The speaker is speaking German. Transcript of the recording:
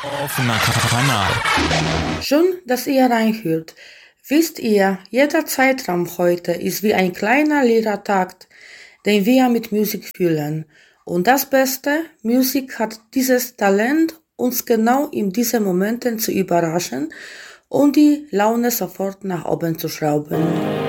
Offener Kanal. Schön, dass ihr reinhört. Wisst ihr, jeder Zeitraum heute ist wie ein kleiner leerer Takt, den wir mit Musik füllen. Und das Beste, Musik hat dieses Talent, uns genau in diesen Momenten zu überraschen und die Laune sofort nach oben zu schrauben.